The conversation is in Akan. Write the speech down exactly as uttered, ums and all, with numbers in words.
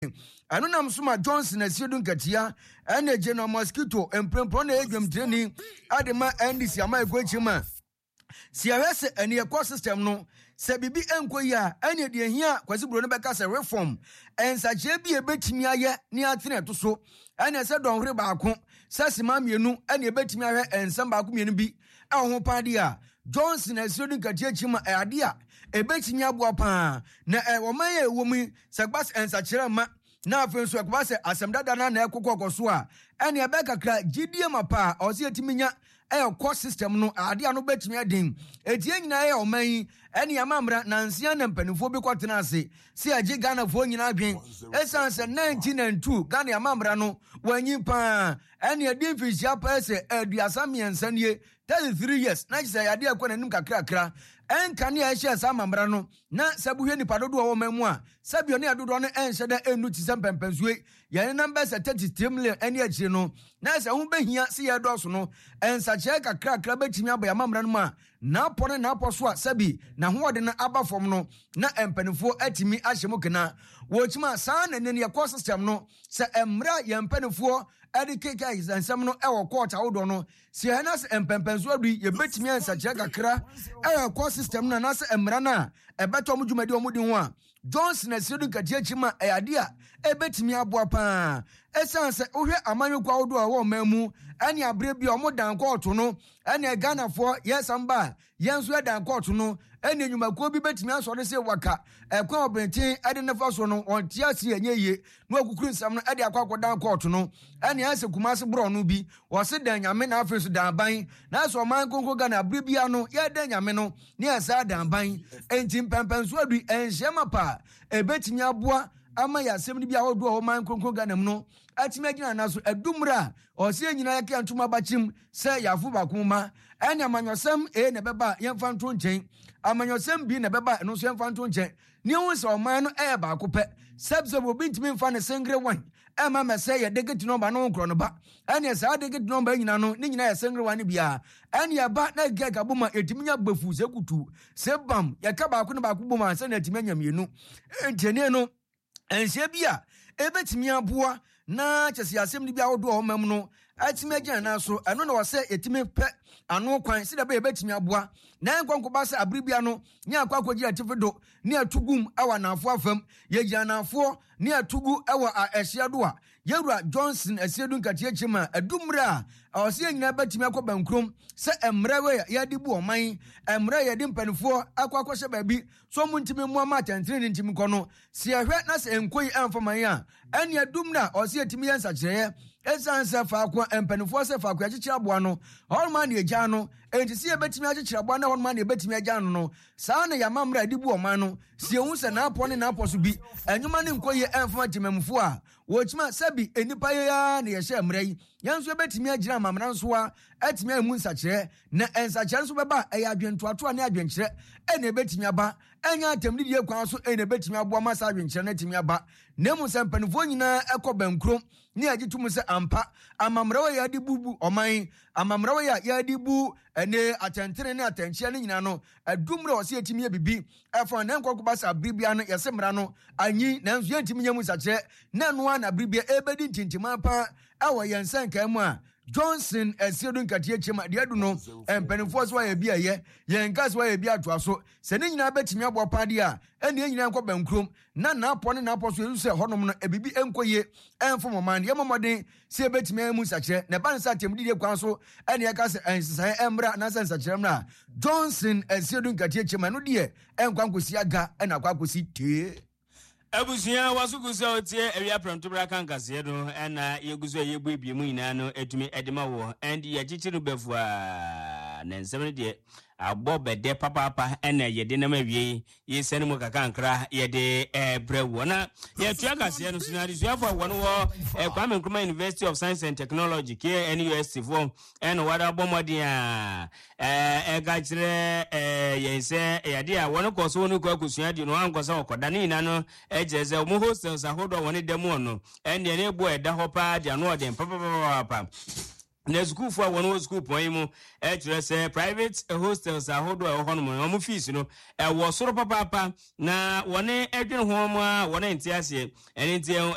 ano nam soma Johnson asiedu nkatia ene General Mosquito emprempro na edwam training adema N D C ama ekwechima si awese ene ecosystem no se bibi enkoyi a ene de hia kwasi bro no beka se reform ensache bi ebetimi aye ni atene to so ene se donhre baako sasima mienu ene ebetimi ahe ensam baako mienu bi ehho pade a Johnson asiedu nkatia chima e ade a ebetimi aboa pa na e wo man ye wo mu se gbas ensachire ma na afen so ekwa se asem dada na na ekokoko so a ene ebe kakra gidie mapa o se etiminya e core system no ade ano betimi adin etie nyina e oman ene amamra na nsia na mpanifo bi kwotena ase se age Ghana fo nyina adwen esanse nineteen oh two Ghana amamra no wanyi pa ene adin fisia pa se aduasa miensa nie thirty-three years na chise yade akwa nanim kakra kakra enka ne ehye sa amamra no na sabuhwe ni padodo wo mamu a sabio ne adodo no enhye da enu ti sempempensue ye number thirty-three million ene agire no na se hu behia se ye doso no ensa che kakra kakra betimi aboya amamra no ma na pone na aposo a sabi na hoode na aba fom no na empanifo atimi ahyemu kena wo chima sa na ne ne system no se emra ye empanifo edi keka ensem no ewo court awodo no si henas empempenso adu ye betimi ensa che kakra e core system na na se emra na ebeto mo dwumadi omudi ho a Johnson asiedu katia chima e ade a ebetimi aboa pa esanse ohwe amanwekwa wodo a wo mamu ane abre bi omo dan court no ane Ghana for yesamba yenso dan court no ane nyumakuo bi betimi asore se waka ekwa obentin ade nefa so no ontia asi enyeye no akukuru nsam no ade akwa dan court no ane ase kumase bro no bi wo se dan nyame na afeso dan ban na so man konko Ghana abre bia no ye dan nyame no ne asa dan ban entim pempenso adu enhyema pa ebetimi aboa ama ya asem ni bia wodo o man konko Ghana mu no atimi agina na so edumra o se nyina yake antuma bachim se yafu bakuma enya amanyosem e ne beba yemfa nto nchen amanyosem bi ne beba no so yemfa nto nchen ni hu se o man no e ba ko pe sebse bo bintimi mfa ne sengre wan e ma mese ye degeti number no nkro no ba enya sa degeti number nyina no ni nyina ye sengre wan bia enya ba na gega boma etiminya gbefu se kutu se bam ye ka ba ko ne ba ko boma se na etimanya mienu entene no enhye bia ebetimi aboa na chese asem ni bia wodo o mam no atimi agina na so eno na wose etimi pe ano kwan sida be ebetimi aboa na nkwanko ba se abribia no nya akwakogi atifido ni atugum awa na afo afam ye gina na afo ni atugu awa a ehye do a yewura Johnson asiedu nkatie chima adumra a wose nyina betimi akoba nkrom se emre we ya dibu oman emre ye di mpanifo akwakoshe baabi so muntimi mu ama tentre ntimi kono se ehwe na se enkoyi emfaman a eni adumra wose etimi yensa kire esanse fa kwa empanifo se fa kwa achichira aboa no holman ye gya no enti se ebetimi achichira aboa na holman ye betimi agya no no saa na ya mamra dibu oman no se ehu se na apo ne na apo so bi enwuma ne nkoyi emfama timamfo a wo chima sabi enipa ya na ye hye emra yi yanso ebetimi agira mamra nso a atimi amu nsakire na ensakire nso beba eya adwentoato na adwenkire ene ebetimi aba enya atemdi die kwan so ene ebetimi aboa masa adwenkire na atimi aba nemu se mpanifo nyina ekoba nkrom ni agitum se ampa amamra wa yadi bubu oman amamra wa yadi bu ene atentere ne atenchia ne nyina no adumre o se etimi abibi efon na nkokoba sa bribia no yese mra no anyi na nso yentimi nyamu sakire na no na bribia ebedi ntintima pa awo yensan kan mu a Johnson asiedu nkatie chema de adu no empanifo so ya bia ye yenka so ya bia to aso se ne nyina betimi abo pade a ene nyina nkɔ bankrom na na apo ne na apo so yesu se honom no ebibi enkoye enfo man ye momoden se betimi amu sakire ne ban sa temdi de kwan so ene ye ka se ensesan emra na se sakire mra Johnson asiedu nkatie chema no de enkwan kosi aga ena akwa kosi te Abusia wasukusa otie ewia prantubra kankase no ena yeguso yebu ebiemu ina no etumi edema wo and ye chichiru befua na nsem de abo bede papa papa ena yede na mawie yesene mu kakankra yede ebrewo na ye tua kase no sunari suafo wono wo Kwame Nkrumah University of Science and Technology K N U S fo ena wada bomodi a eh egachire eh yense yade a wono koso wono kwa kusua de no ankosa okoda ni ina no ejeze omo hostels ahodo woni demo no ene ne bo eda hopa de no de papa papa na school for one school point mu e kire say private hostels ahodo e ho no mo fees no e wo soro papa na woni edwen ho mu a woni ntiase ene ntie